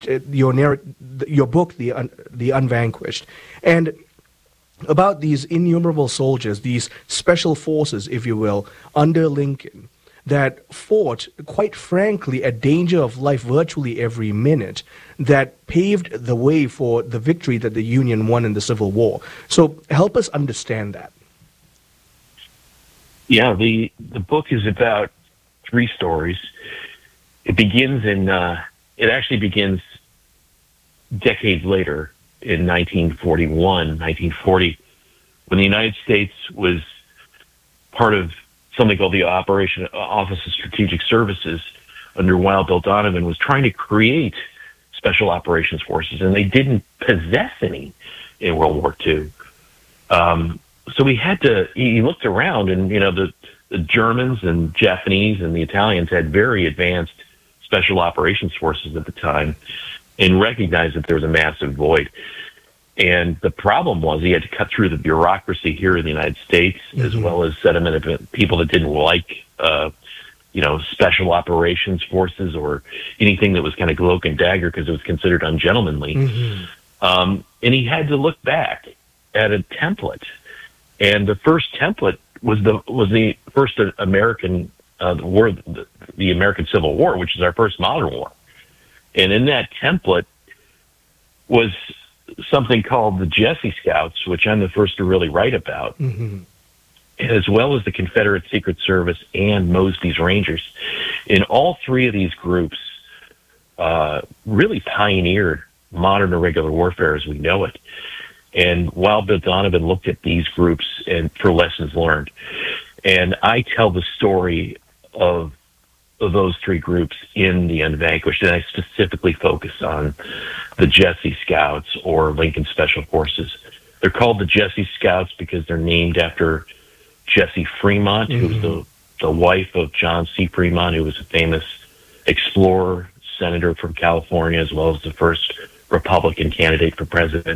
your book, The Unvanquished, and about these innumerable soldiers, these special forces, if you will, under Lincoln, that fought, quite frankly, at danger of life virtually every minute, that paved the way for the victory that the Union won in the Civil War. So help us understand that. Yeah, the book is about three stories. It actually begins decades later in 1940, when the United States was part of something called the Office of Strategic Services under Wild Bill Donovan, was trying to create special operations forces, and they didn't possess any in World War II. So he looked around, and the Germans and Japanese and the Italians had very advanced special operations forces at the time, and recognized that there was a massive void. And the problem was he had to cut through the bureaucracy here in the United States, as well as sentiment of people that didn't like, special operations forces or anything that was kind of cloak and dagger, because it was considered ungentlemanly. And he had to look back at a template. And the first template was the first American war, the American Civil War, which is our first modern war. And in that template was something called the Jesse Scouts, which I'm the first to really write about, as well as the Confederate Secret Service and Mosby's Rangers. And all three of these groups really pioneered modern irregular warfare as we know it. And Wild Bill Donovan looked at these groups and for lessons learned. And I tell the story of those three groups in The Unvanquished, and I specifically focus on the Jesse Scouts, or Lincoln Special Forces. They're called the Jesse Scouts because they're named after Jessie Fremont, who was the wife of John C. Fremont, who was a famous explorer, senator from California, as well as the first Republican candidate for president.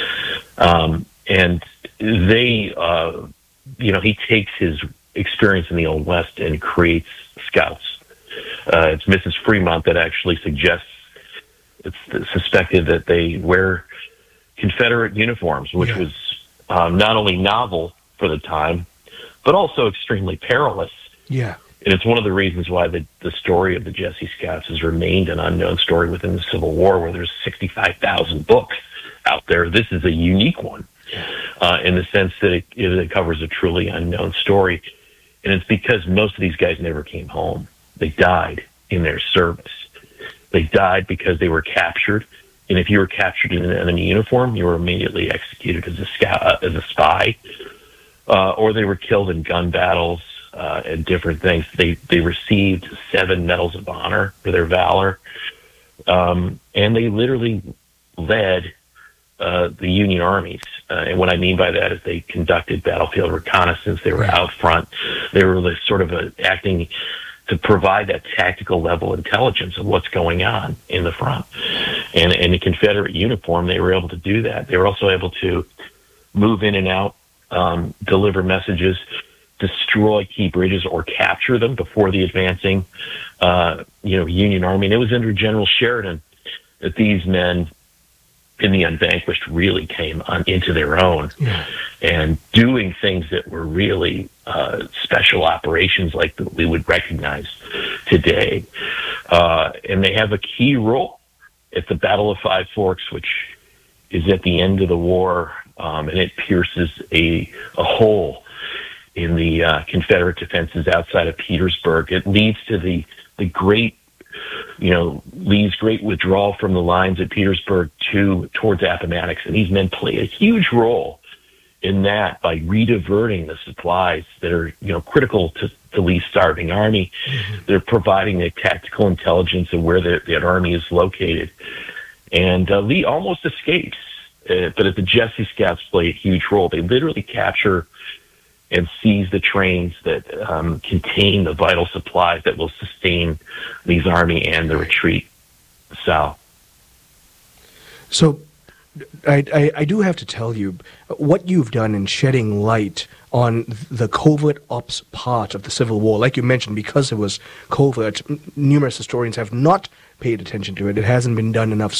And they, he takes his experience in the Old West and creates scouts. It's Mrs. Fremont that actually it's suspected that they wear Confederate uniforms, which was not only novel for the time, but also extremely perilous. Yeah. And it's one of the reasons why the story of the Jesse Scouts has remained an unknown story within the Civil War, where there's 65,000 books out there. This is a unique one in the sense that it covers a truly unknown story. And it's because most of these guys never came home. They died in their service. They died because they were captured. And if you were captured in an enemy uniform, you were immediately executed as a scout, as a spy, or they were killed in gun battles and different things. They received 7 medals of honor for their valor, and they literally led the Union armies. And what I mean by that is they conducted battlefield reconnaissance. They were out front. They were sort of acting to provide that tactical level intelligence of what's going on in the front. And in the Confederate uniform, they were able to do that. They were also able to move in and out, deliver messages, destroy key bridges or capture them before the advancing, Union army. And it was under General Sheridan that these men in The Unvanquished really came into their own and doing things that were really special operations like that we would recognize today. And they have a key role at the Battle of Five Forks, which is at the end of the war, and it pierces a hole in the Confederate defenses outside of Petersburg. It leads to the great, Lee's great withdrawal from the lines at Petersburg towards Appomattox. And these men play a huge role in that by rediverting the supplies that are, critical to Lee's starving army. They're providing the tactical intelligence of where that army is located. And Lee almost escapes, but the Jesse Scouts play a huge role. They literally capture and seize the trains that contain the vital supplies that will sustain Lee's army and the retreat south. So I do have to tell you, what you've done in shedding light on the covert ops part of the Civil War, like you mentioned, because it was covert, numerous historians have not paid attention to it. It hasn't been done enough